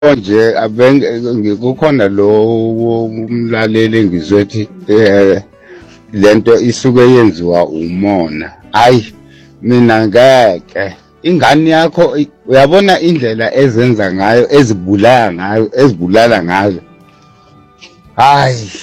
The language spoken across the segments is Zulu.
nje kukhona lo umlaleli engizwethi lento isuke yenziwa umona. Hayi mina ngeke ingane yakho uyabona indlela ezenza ngayo ezibulala ngayo. Hayi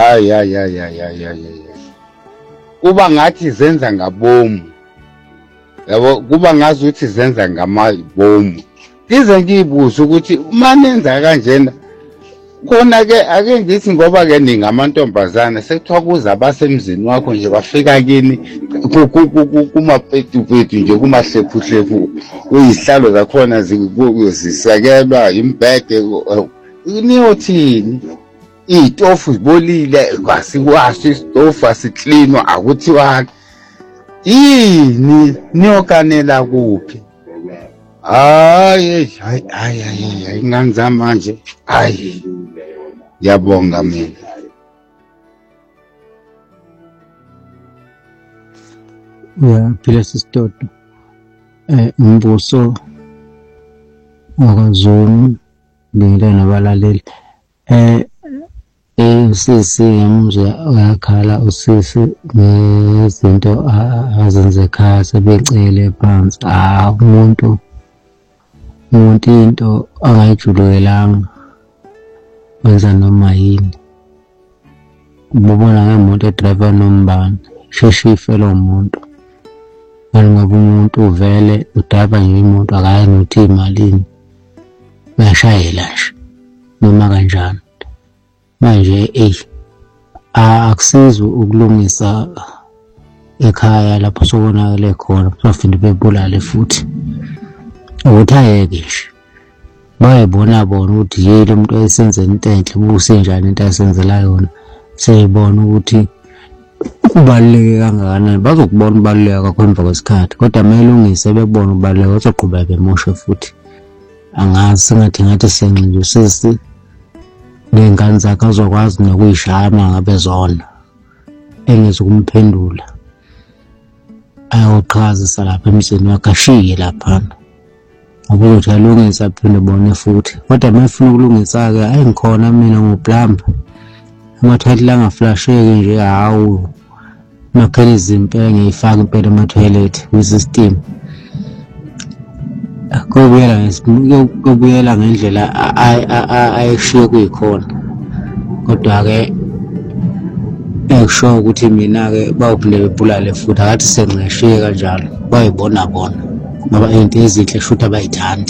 kuba ngathi zenza ngabomu. Yabo kuba ngazi ukuthi zenza ngamabomu. Ize ngiyibuza ukuthi uma nenza kanjena khona ke ake ngithi ngoba ke ningamantombazana sekuthiwa kuza abasemzini wakho nje bafika kini kumapetupeti nje kumahlephuhlephu uyihlalo zakhona zisakelwa imbhede niyothini itofu zibolile kwasikwashi isitofu asiklinwa akuthiwa yini niyokanela kuphi? Hayi ingane zamanje hayi ngiyabonga mina. Phila sisitoto umbuso wakwaZulu ngile nabalaleli usisi nje uyakhala usisi ngezinto azenze ekhaya sebecele phansi umuntu into angayijulukelanga wenza noma yini ubona ngemoto edriver nombani sheshife lo muntu ngoba umuntu uvele udriver nje imoto akayi nokuthi imalini uyashayela nje noma kanjani manje akusizi ukulungisa ekhaya lapho sobonakale khona bafinde bebulale futhi ukuthi ayeke nje bayibona bona ukuthi yile umuntu ayisenzela into enhle busenjani into ayisenzela yona seyibona ukuthi kubaluleke kangakanani bazokubona ubaluleka kakho emva kwesikhathi kodwa mayilungise bebona ubaluleka bazoqhubeka emoshe futhi angazi sengathi ngathi senqinje usisi nengane zakhe azokwazi nokuyishaya ngabe zona engezokumphendula ayoqhazisa lapha emzini wakhe ashiye laphana ngoba uthi alungisa phinde bone futhi kodwa mayefuna ukulungisa-ke ayi ngikhona mina ngoplamba amathoyilethi langaflasheki nje hawu mechanism ngiyifaka impela amathoyilethi kwisystem kubuyela ngendlela ayishiye kuyikhona kodwa-ke ekusho ukuthi mina-ke bawuphinde bebulale futhi akathi senqeshiye kanjalo bayibona bona ngoba into ezinhle futhi abayithandi.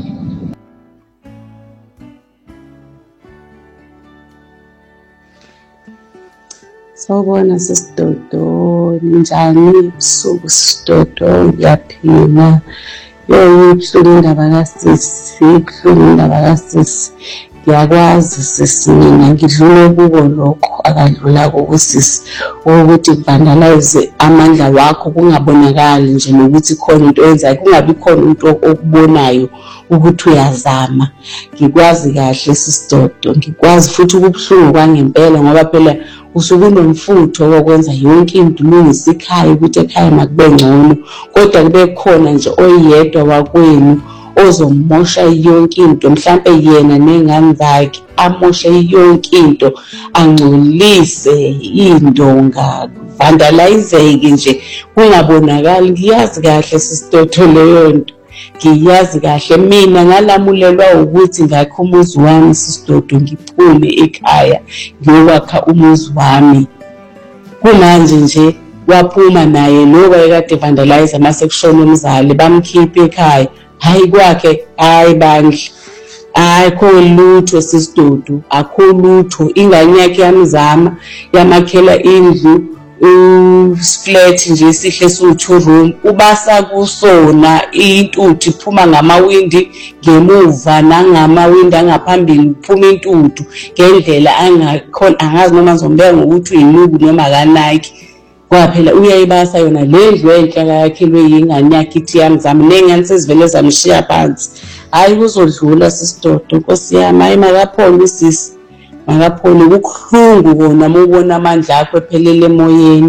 Sawubona sisidodo njani ubusuku sisidodo ngiyaphila ibuhlungu indaba kasisi ibuhlungu indaba kasisi ngiyakwazi sisi mina ngidlule kuko lokho akadlula kusisi ukuthi vandalize amandla wakho kungabonakali nje nokuthi khona into eyenzayo kungabi khona umuntu okubonayo ukuthi uyazama. Ngikwazi kahle sisidodo ngikwazi futhi ukubuhlungu kwangempela ngoba phela usuke unomfutho wokwenza yonke into ulungisa ikhaya ukuthi ekhaya makube ngcono kodwa kube khona nje oyedwa wakwenu ozomosha yonke into mhlambe yena nengane zakhe amoshe yonke into angcolise indonga vandalizeke nje kungabonakali. Ngiyazi kahle sisidodo leyo nto ngiyazi kahle mina ngalamulelwa ukuthi ngakho umuzi wami sisidodo ngiphume ekhaya ngiyokwakha umuzi wami kumanje nje waphuma naye lo wayekade vandalize amasekushona umzali bamkhipha ekhaya hayi kwakhe hayi bandla akho lutho sisidodo akho lutho ingane yakhe yamzama yamakhela indlu flat nje sihle su2 room ubasa kusona intuthu iphuma ngamawindi ngemuva nangamawindi angaphambili iphuma intuthu ngendlela angakhona angazi noma ngizombeka ngokuthi uyinuku noma kanaki kwaphela uyayibasa yona lendlu enhlaka yakhelwe yingane yakhe ithi yamzama nengane sezivele zamshiya phansi hayi kuzodlula sisidodo Nkosi yami hayi makaphole usisi makaphole kukhulungu kona mubona amandla akho ephelele emoyeni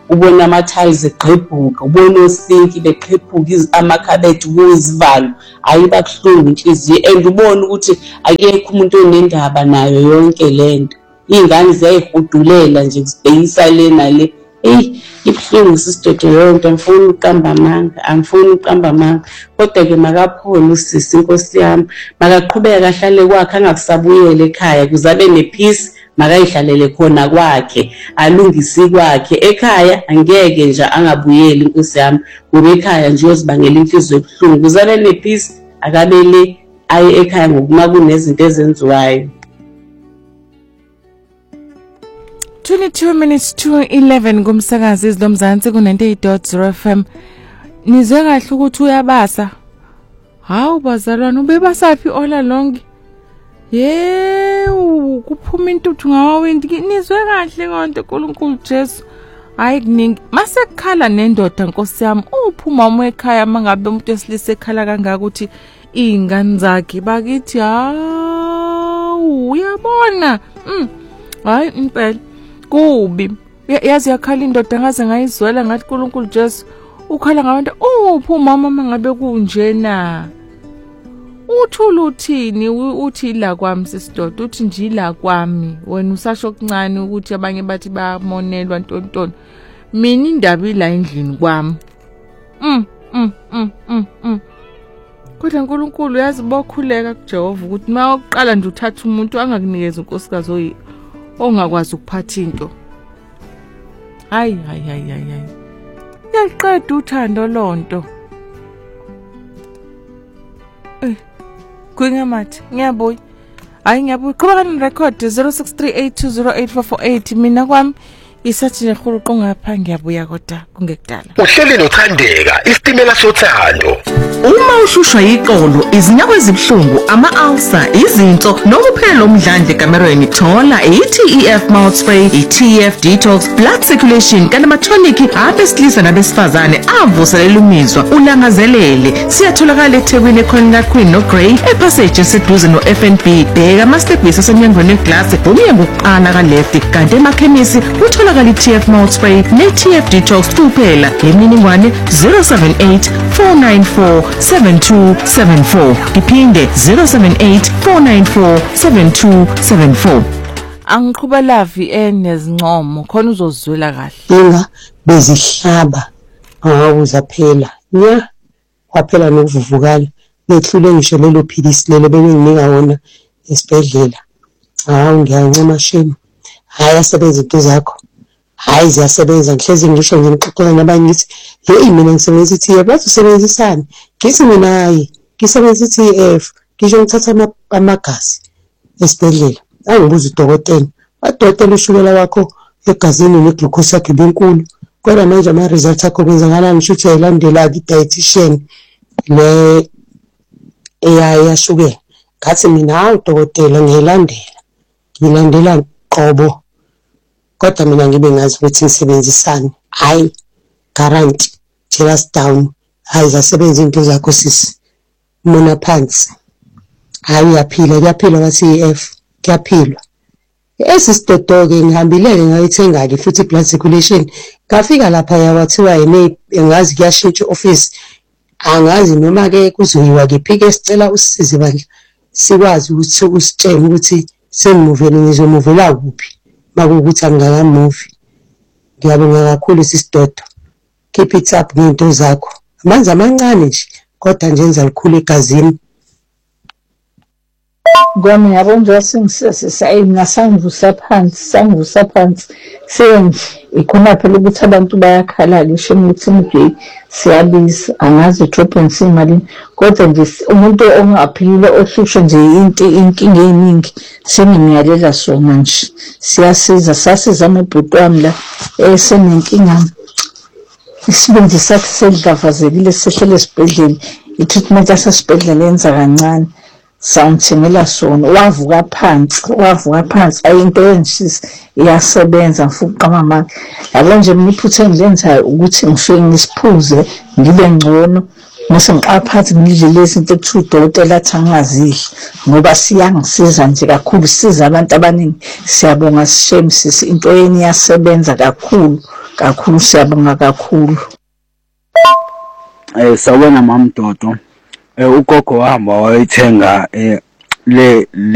ubona ama-tiles egqebhuka, ubona osinki beqhebhuka amakhabethi kuyizivalo, ayiba kuhlungu inhliziyo. And ubona ukuthi akekho umuntu onendaba nayo yonke lento. Iy'ngane ziyayihudulela nje zibhekisa le nale. Eyi, ibuhlungu sisidodo yonke, angifuni ukuqamba amanga. Kodwa-ke makaphole usisi, inkosi yami. Makaqhubeka ahlale kwakhe, angakusabuyela ekhaya ukuze abe nepeace. Makayihlalele khona kwakhe, alungisi kwakhe. Ekhaya angeke nje angabuyeli inkosi yami, ngoba ekhaya nje uyozibangela inhliziyo ebuhlungu. Ukuze abe nepeace, akabele aye ekhaya ngokuma kunezinto ezenziwayo. 22 minutes to 11 kumsakazi izilomzansi ku98.0 FM. Nizwe kahle ukuthi uyabasa. Hawu bazalwane, ubebasaphi ola lonke? Yewu, kuphuma intuthu ngawawindi. Nizwe kahle konke uNkulunkulu Jesu. Hayi kuningi. Mase kukhala nendoda Nkosi yami, uphuma ekhaya mangabe umuntu esilise ekhala kangaka ukuthi ingane zakhe bakithi hawu uyabona. Hayi impela kubi. Yazi yakhala indoda ngaze ngayizwela ngathi uNkulunkulu Jesu ukhala ngabantu uphuma mangabe kunjena. Uthula uthini? Uthi la kwami sisidoda, uthi nje ila kwami. Wena usasho okuncane ukuthi abanye bathi bamonelwa ntontoni. Mina indaba ila endlini kwami. Kodwa uNkulunkulu yazi bokhuleka kuJehova ukuthi mawuqala nje uthatha umuntu angakunikeza unkosikazi ongakwazi ukuphatha into. Hayi. Yaqeda uthando lonto. Kwingamathi ngiyabuya. Hayi ngiyabuya. Qhubeka nerecord 0638208448. Mina kwami isathi nehuluqo ngapha ngiyabuya kodwa kungekudala. Uhleli nothandeka isitimela sothando. Uma ushushwa iqolo, izinyawo ezibhlungu, ama-ulcer, izinso, nokuphela umdlandle kamerweni, thola i-TEF mouth spray, i-TEF detox, blood circulation, kanti ama-tonic abesilisa nabesifazane avuselela umizwa, ulangazelele. Siyatholakala eThekwini ekhona kaQueen noGrey, epassage eseduze no-FNB. Bheka amastebhisi asemnyangweni weglasi, umnyango wokuqala ka-left, kanti emakhemisi utholakala i-TEF mouth spray ne-TEF detox kuphela. Imininingwane 078-494-7274. Iphinde 078-494-7274. Angiqhuba lavi enezincomo khona uzozwela kahle. Inga bezihlaba awuza phela. Nya waphela nokuvuvukala. Behlule ngisho lelo philisi lelo benginika wona esibhedlela. Hawu ngiyancoma shame. Hayi asebenza into zakho. Hayi ziyasebenza ngihlezi ngisho ngixoxela nabanye ngithi hey mina ngisebenzisa iTF bathi usebenzisani ngithi mina hayi ngisebenzisa iTF ngisho ngithatha amagazi esibhedlela angibuza udokotela adokotela ushukela wakho egazini neglucose yakhe benkulu kodwa manje ama results akho kwenzakalani ngisho ukuthi ayilandela i-dietitian le eyashukela ngathi mina hawu udokotela ngilandela qobo. Kodwa mina ngibe ngazi ukuthi ngisebenzisani. Hayi guarantee tell us down. Hayi zasebenza into zakho sisi. Mona phansi. Hayi uyaphila ka-CEF. Kuyaphilwa. Esisidodo ke ngihambile ngayithenga ke futhi blood circulation. Ngafika lapha yawathiwa yimi engazi kuyashintsha office. Angazi noma ke kuzoyiwa kephi ke sicela usisize bandla. Sikwazi ukuthi usitshele ukuthi sengimuvele ngizomuvela kuphi. Makukuthi angakamuvi. Ngiyabonga kakhulu sisidodo. Keep it up ngento zakho. Amanzi amancane nje kodwa nje enza likhulu egazini. Kwami yabona nje singisayi ngasangivusa phansi senje ikhona phela ukuthi abantu bayakhala ngisho ukuthi nje siyabiza angazi drop and imali kodwa nje umuntu ongaphilile ohlushwe nje inkinga eziningi sengimiyalela sona nje sasiza amabhuti wami la esenenkinga isibindi sakhe selidavazekile sehlele esibhedlela i-treatment yasesibhedlela yenza kancane sawumthengela sona wavuka phansi ayinto yenshisi iyasebenza mfuku qamama yabo nje imiphuthe engilenzayo ukuthi ngifike ngisiphuze ngibe ngcono mase ngiqaphathi ngidle izinto ekuthiwa udokotela athi angazidli ngoba siyangisiza nje kakhulu siza abantu abaningi siyabonga sishem sisi into yeni iyasebenza kakhulu kakhulu, siyabonga kakhulu. Sawubona Mama Mdodo. Ugogo wahamba wayithenga le